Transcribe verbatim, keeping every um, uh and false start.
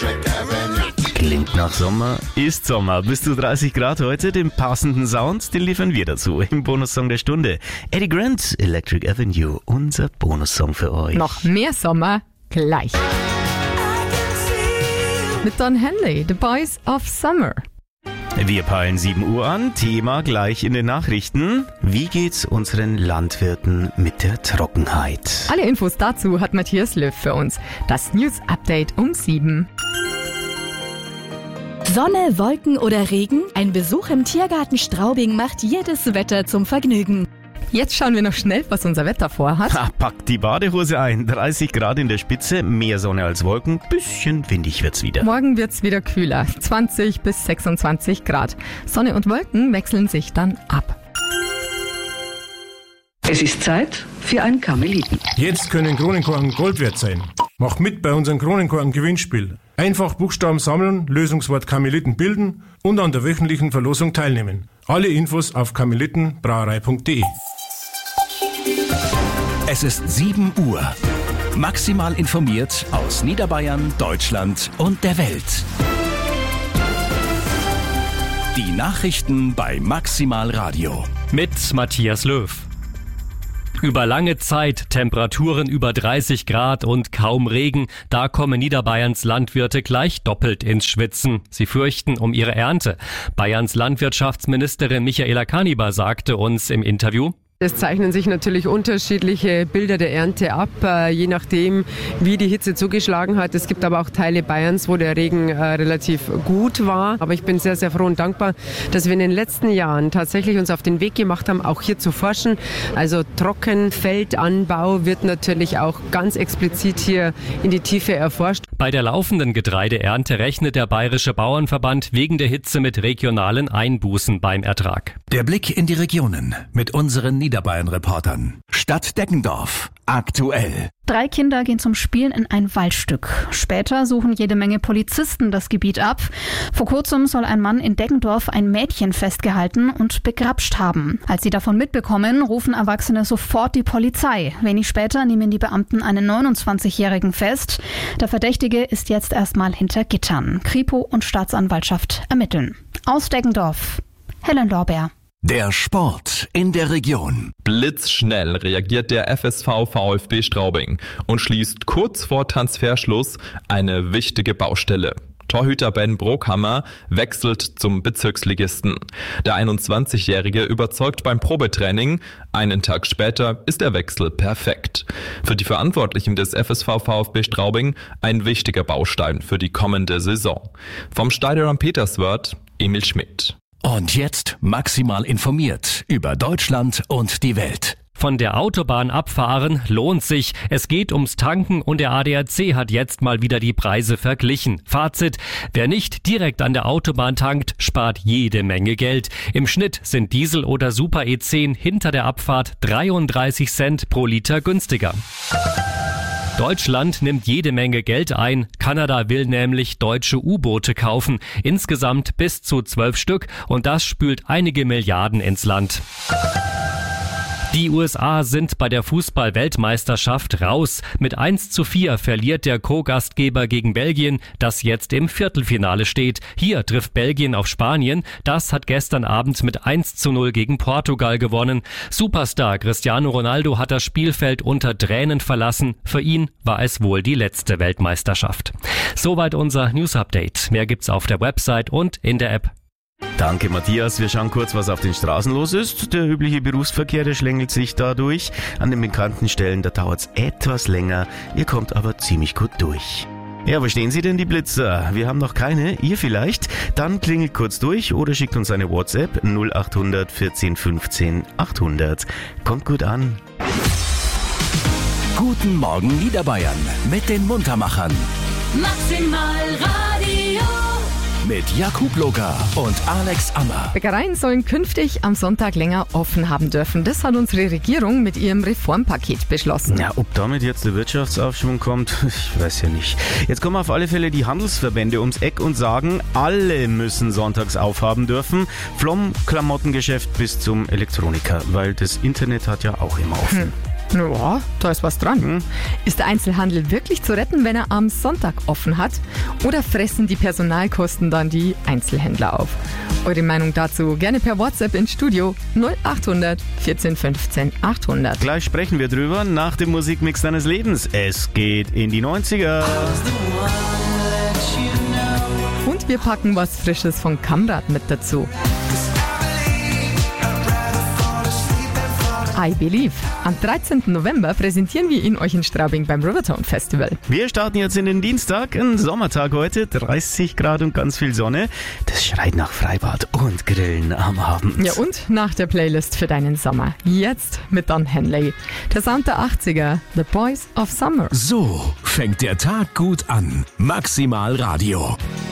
Klingt nach Sommer, ist Sommer. Bis zu dreißig Grad heute, den passenden Sound, den liefern wir dazu im Bonussong der Stunde. Eddie Grant, Electric Avenue, unser Bonussong für euch. Noch mehr Sommer gleich. Mit Don Henley, The Boys of Summer. Wir peilen sieben Uhr an, Thema gleich in den Nachrichten. Wie geht's unseren Landwirten mit der Trockenheit? Alle Infos dazu hat Matthias Löw für uns. Das News-Update um sieben. Sonne, Wolken oder Regen? Ein Besuch im Tiergarten Straubing macht jedes Wetter zum Vergnügen. Jetzt schauen wir noch schnell, was unser Wetter vorhat. Ha, packt die Badehose ein. dreißig Grad in der Spitze, mehr Sonne als Wolken, bisschen windig wird's wieder. Morgen wird's wieder kühler, zwanzig bis sechsundzwanzig Grad. Sonne und Wolken wechseln sich dann ab. Es ist Zeit für ein Karmeliten. Jetzt können Kronenkorken Gold wert sein. Mach mit bei unserem Kronenkorken-Gewinnspiel. Einfach Buchstaben sammeln, Lösungswort Karmeliten bilden und an der wöchentlichen Verlosung teilnehmen. Alle Infos auf karmelitenbrauerei punkt de. Es ist sieben Uhr. Maximal informiert aus Niederbayern, Deutschland und der Welt. Die Nachrichten bei Maximal Radio. Mit Matthias Löw. Über lange Zeit Temperaturen über dreißig Grad und kaum Regen. Da kommen Niederbayerns Landwirte gleich doppelt ins Schwitzen. Sie fürchten um ihre Ernte. Bayerns Landwirtschaftsministerin Michaela Kaniber sagte uns im Interview: Es zeichnen sich natürlich unterschiedliche Bilder der Ernte ab, äh, je nachdem, wie die Hitze zugeschlagen hat. Es gibt aber auch Teile Bayerns, wo der Regen äh, relativ gut war. Aber ich bin sehr, sehr froh und dankbar, dass wir in den letzten Jahren tatsächlich uns auf den Weg gemacht haben, auch hier zu forschen. Also Trockenfeldanbau wird natürlich auch ganz explizit hier in die Tiefe erforscht. Bei der laufenden Getreideernte rechnet der Bayerische Bauernverband wegen der Hitze mit regionalen Einbußen beim Ertrag. Der Blick in die Regionen mit unseren Niederbayern-Reportern. Stadt Deggendorf. Aktuell. Drei Kinder gehen zum Spielen in ein Waldstück. Später suchen jede Menge Polizisten das Gebiet ab. Vor kurzem soll ein Mann in Deggendorf ein Mädchen festgehalten und begrapscht haben. Als sie davon mitbekommen, rufen Erwachsene sofort die Polizei. Wenig später nehmen die Beamten einen neunundzwanzigjährigen fest. Der Verdächtige ist jetzt erstmal hinter Gittern. Kripo und Staatsanwaltschaft ermitteln. Aus Deggendorf, Helen Lorbeer. Der Sport in der Region. Blitzschnell reagiert der F S V VfB Straubing und schließt kurz vor Transferschluss eine wichtige Baustelle. Torhüter Ben Brokhammer wechselt zum Bezirksligisten. Der einundzwanzigjährige überzeugt beim Probetraining. Einen Tag später ist der Wechsel perfekt. Für die Verantwortlichen des F S V VfB Straubing ein wichtiger Baustein für die kommende Saison. Vom Stadion am Peterswörth, Emil Schmidt. Und jetzt maximal informiert über Deutschland und die Welt. Von der Autobahn abfahren lohnt sich. Es geht ums Tanken und der A D A C hat jetzt mal wieder die Preise verglichen. Fazit: Wer nicht direkt an der Autobahn tankt, spart jede Menge Geld. Im Schnitt sind Diesel oder Super E zehn hinter der Abfahrt dreiunddreißig Cent pro Liter günstiger. Deutschland nimmt jede Menge Geld ein. Kanada will nämlich deutsche U-Boote kaufen. Insgesamt bis zu zwölf Stück und das spült einige Milliarden ins Land. Die U S A sind bei der Fußball-Weltmeisterschaft raus. Mit eins zu vier verliert der Co-Gastgeber gegen Belgien, das jetzt im Viertelfinale steht. Hier trifft Belgien auf Spanien. Das hat gestern Abend mit eins zu null gegen Portugal gewonnen. Superstar Cristiano Ronaldo hat das Spielfeld unter Tränen verlassen. Für ihn war es wohl die letzte Weltmeisterschaft. Soweit unser News-Update. Mehr gibt's auf der Website und in der App. Danke, Matthias. Wir schauen kurz, was auf den Straßen los ist. Der übliche Berufsverkehr, der schlängelt sich dadurch. An den bekannten Stellen, da dauert's etwas länger. Ihr kommt aber ziemlich gut durch. Ja, wo stehen Sie denn, die Blitzer? Wir haben noch keine, ihr vielleicht? Dann klingelt kurz durch oder schickt uns eine WhatsApp null acht hundert vierzehn fünfzehn achthundert. Kommt gut an. Guten Morgen Niederbayern mit den Muntermachern. Maximal Radio. Mit Jakub Locker und Alex Ammer. Bäckereien sollen künftig am Sonntag länger offen haben dürfen. Das hat unsere Regierung mit ihrem Reformpaket beschlossen. Ja, ob damit jetzt der Wirtschaftsaufschwung kommt, ich weiß ja nicht. Jetzt kommen auf alle Fälle die Handelsverbände ums Eck und sagen, alle müssen sonntags aufhaben dürfen. Vom Klamottengeschäft bis zum Elektroniker, weil das Internet hat ja auch immer offen. Hm. Ja, da ist was dran. Hm? Ist der Einzelhandel wirklich zu retten, wenn er am Sonntag offen hat? Oder fressen die Personalkosten dann die Einzelhändler auf? Eure Meinung dazu gerne per WhatsApp ins Studio null acht hundert vierzehn fünfzehn achthundert. Gleich sprechen wir drüber nach dem Musikmix deines Lebens. Es geht in die neunziger. Und wir packen was Frisches von Kamrat mit dazu. I Believe. Am dreizehnten November präsentieren wir ihn euch in Straubing beim Rivertone Festival. Wir starten jetzt in den Dienstag, ein Sommertag heute, dreißig Grad und ganz viel Sonne. Das schreit nach Freibad und Grillen am Abend. Ja, und nach der Playlist für deinen Sommer. Jetzt mit Don Henley. Der Sound der achtziger, The Boys of Summer. So fängt der Tag gut an. Maximal Radio.